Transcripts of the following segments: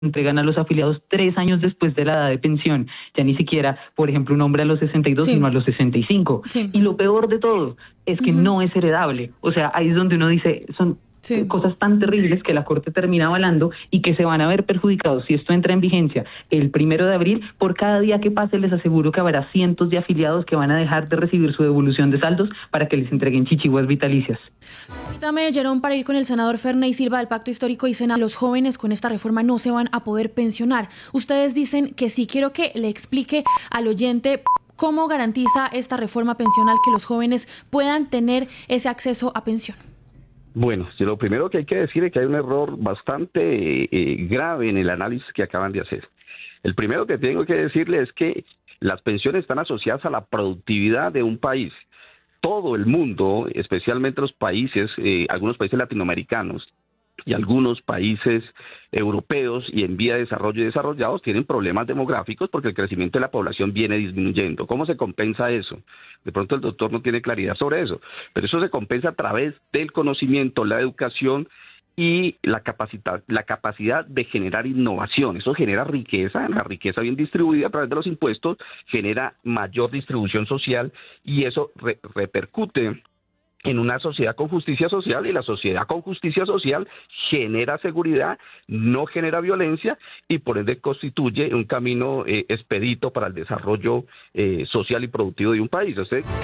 entregan a los afiliados 3 años después de la edad de pensión, ya ni siquiera, por ejemplo, un hombre a los 62, Sí. sino a los 65. Sí. Y lo peor de todo es que no es heredable. O sea, ahí es donde uno dice, son Sí. cosas tan terribles que la Corte termina avalando y que se van a ver perjudicados si esto entra en vigencia el 1 de abril. Por cada día que pase, les aseguro que habrá cientos de afiliados que van a dejar de recibir su devolución de saldos para que les entreguen chichiguas vitalicias. Permítame, Jerón, para ir con el senador Ferney Silva del Pacto Histórico y Senado. Los jóvenes con esta reforma no se van a poder pensionar. Ustedes dicen que sí. Quiero que le explique al oyente cómo garantiza esta reforma pensional que los jóvenes puedan tener ese acceso a pensión. Bueno, lo primero que hay que decir es que hay un error bastante grave en el análisis que acaban de hacer. El primero que tengo que decirle es que las pensiones están asociadas a la productividad de un país. Todo el mundo, especialmente los países, algunos países latinoamericanos y algunos países europeos y en vía de desarrollo y desarrollados tienen problemas demográficos porque el crecimiento de la población viene disminuyendo. ¿Cómo se compensa eso? De pronto el doctor no tiene claridad sobre eso, pero eso se compensa a través del conocimiento, la educación y la capacidad de generar innovación. Eso genera riqueza, la riqueza bien distribuida a través de los impuestos genera mayor distribución social y eso repercute en una sociedad con justicia social, y la sociedad con justicia social genera seguridad, no genera violencia y por ende constituye un camino expedito para el desarrollo social y productivo de un país.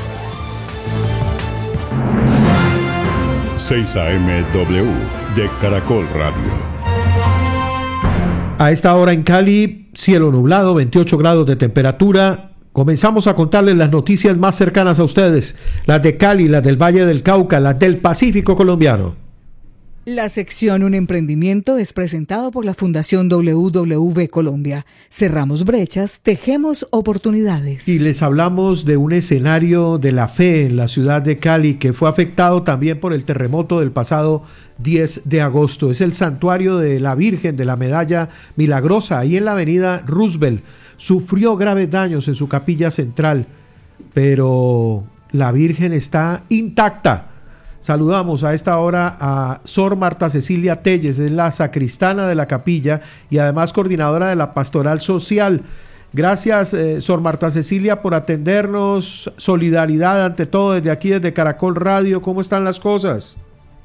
6 AM-W de Caracol Radio. A esta hora en Cali, cielo nublado, 28 grados de temperatura. Comenzamos a contarles las noticias más cercanas a ustedes, las de Cali, las del Valle del Cauca, las del Pacífico colombiano. La sección Un Emprendimiento es presentado por la Fundación WW Colombia. Cerramos brechas, tejemos oportunidades. Y les hablamos de un escenario de la fe en la ciudad de Cali que fue afectado también por el terremoto del pasado 10 de agosto. Es el santuario de la Virgen de la Medalla Milagrosa, ahí en la avenida Roosevelt. Sufrió graves daños en su capilla central, pero la Virgen está intacta. Saludamos a esta hora a Sor Marta Cecilia Telles, es la sacristana de la capilla y además coordinadora de la Pastoral Social. Gracias, Sor Marta Cecilia, por atendernos. Solidaridad ante todo desde aquí, desde Caracol Radio. ¿Cómo están las cosas?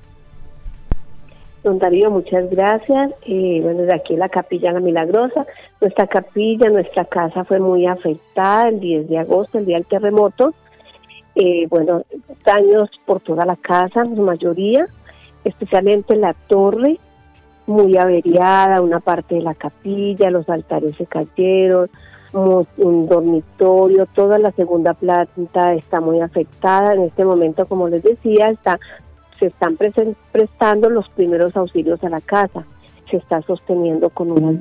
Don Darío, muchas gracias. Bueno, desde aquí en la Capilla La Milagrosa, nuestra capilla, nuestra casa fue muy afectada el 10 de agosto, el día del terremoto. Bueno, daños por toda la casa, en su mayoría, especialmente la torre, muy averiada, una parte de la capilla, los altares se cayeron, un dormitorio, toda la segunda planta está muy afectada. En este momento, como les decía, se están prestando los primeros auxilios a la casa, se está sosteniendo con unas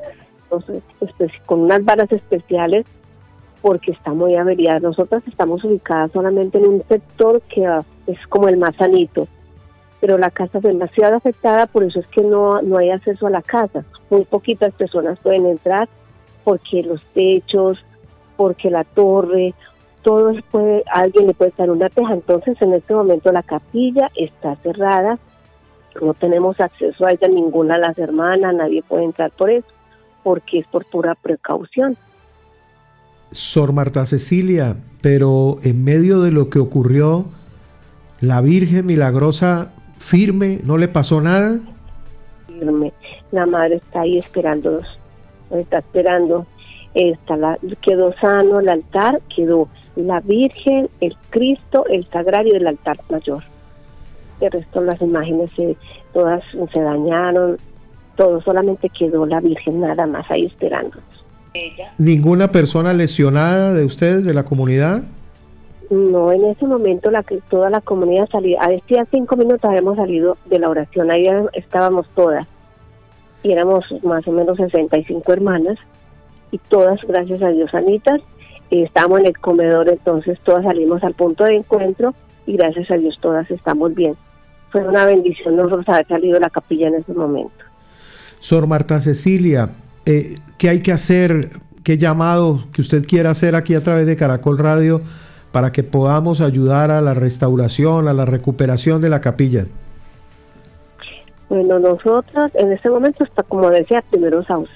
varas especiales porque está muy averiada. Nosotras estamos ubicadas solamente en un sector que es como el más sanito, pero la casa es demasiado afectada, por eso es que no hay acceso a la casa. Muy poquitas personas pueden entrar porque los techos, porque la torre, alguien le puede estar una teja. Entonces en este momento la capilla está cerrada, no tenemos acceso a ella, ninguna de las hermanas, nadie puede entrar por eso, porque es por pura precaución. Sor Marta Cecilia, pero en medio de lo que ocurrió, la Virgen Milagrosa firme, ¿no le pasó nada? Firme, la madre está ahí esperándonos, está esperando, quedó sano el altar, quedó la Virgen, el Cristo, el Sagrario y el altar mayor. El resto las imágenes todas se dañaron, todo, solamente quedó la Virgen nada más ahí esperándonos. ¿Ninguna persona lesionada de ustedes, de la comunidad? No, en ese momento toda la comunidad salió. A decir 5 minutos habíamos salido de la oración, ahí estábamos todas. Y éramos más o menos 65 hermanas, y todas, gracias a Dios, sanitas. Estábamos en el comedor, entonces todas salimos al punto de encuentro, y gracias a Dios todas estamos bien. Fue una bendición nosotros haber salido de la capilla en ese momento. Sor Marta Cecilia, ¿qué hay que hacer? ¿Qué llamado que usted quiera hacer aquí a través de Caracol Radio para que podamos ayudar a la restauración, a la recuperación de la capilla? Bueno, nosotros en este momento está, como decía, primeros auxilios.